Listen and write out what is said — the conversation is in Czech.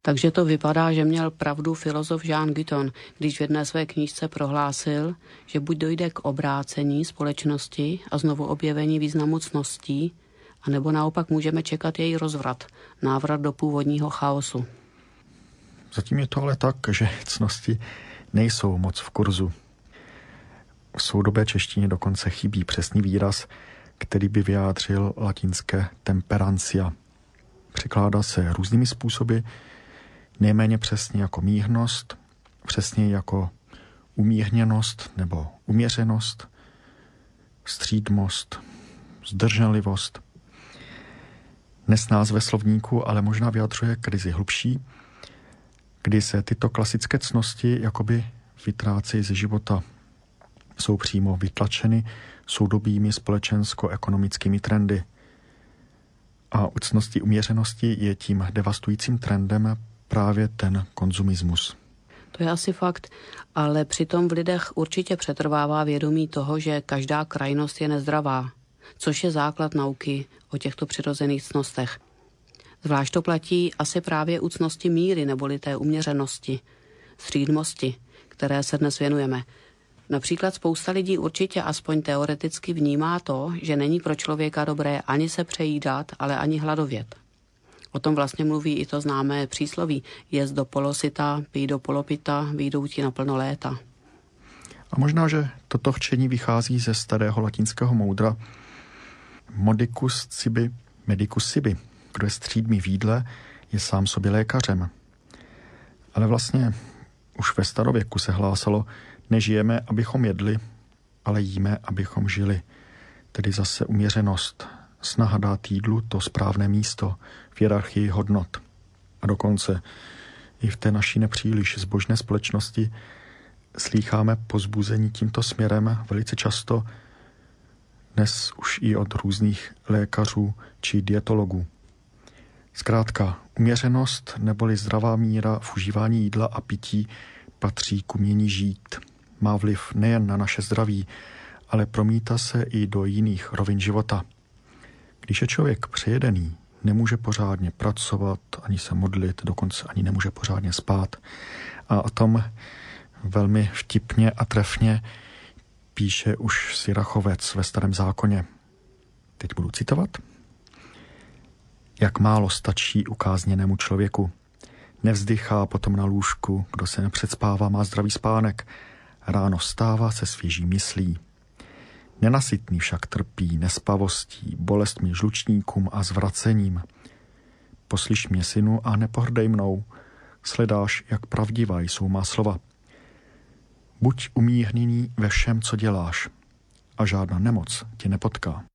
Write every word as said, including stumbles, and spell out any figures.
Takže to vypadá, že měl pravdu filozof Jean Guiton, když v jedné své knížce prohlásil, že buď dojde k obrácení společnosti a znovu objevení významu cností, anebo naopak můžeme čekat její rozvrat, návrat do původního chaosu. Zatím je to ale tak, že cnosti nejsou moc v kurzu. V soudobé češtině dokonce chybí přesný výraz, který by vyjádřil latinské temperancia. Překládá se různými způsoby, nejméně přesně jako mírnost, přesně jako umírněnost nebo uměřenost, střídmost, zdrženlivost. Nesnáz ve slovníku, ale možná vyjadřuje krizi hlubší, kdy se tyto klasické cnosti jakoby vytrácejí ze života. Jsou přímo vytlačeny soudobými společensko-ekonomickými trendy. A u ctnosti uměřenosti je tím devastujícím trendem právě ten konzumismus. To je asi fakt, ale přitom v lidech určitě přetrvává vědomí toho, že každá krajnost je nezdravá, což je základ nauky o těchto přirozených ctnostech. Zvlášť to platí asi právě u ctnosti míry neboli té uměřenosti, střídmosti, které se dnes věnujeme. Například spousta lidí určitě aspoň teoreticky vnímá to, že není pro člověka dobré ani se přejídat, ale ani hladovět. O tom vlastně mluví i to známé přísloví. Jest do polosyta, pij do polopita, vyjdou ti naplno léta. A možná, že toto chčení vychází ze starého latinského moudra modicus cibi, medicus sibi. Kdo je střídmý v jídle, je sám sobě lékařem. Ale vlastně už ve starověku se hlásalo, nežijeme, abychom jedli, ale jíme, abychom žili. Tedy zase uměřenost, snaha dát jídlu to správné místo v hierarchii hodnot. A dokonce i v té naší nepříliš zbožné společnosti slýcháme pozbuzení tímto směrem velice často dnes už i od různých lékařů či dietologů. Zkrátka, uměřenost neboli zdravá míra v užívání jídla a pití patří k umění žít. Má vliv nejen na naše zdraví, ale promítá se i do jiných rovin života. Když je člověk přejedený, nemůže pořádně pracovat, ani se modlit, dokonce ani nemůže pořádně spát. A o tom velmi vtipně a trefně píše už Sirachovec ve Starém zákoně. Teď budu citovat. Jak málo stačí ukázněnému člověku. Nevzdychá potom na lůžku, kdo se nepředspává, má zdravý spánek. Ráno vstává se svěží myslí. Nenasytný však trpí nespavostí, bolestmi žlučníkům a zvracením. Poslyš mě, synu, a nepohrdej mnou. Sledáš, jak pravdivá jsou má slova. Buď umírněný ve všem, co děláš, a žádná nemoc tě nepotká.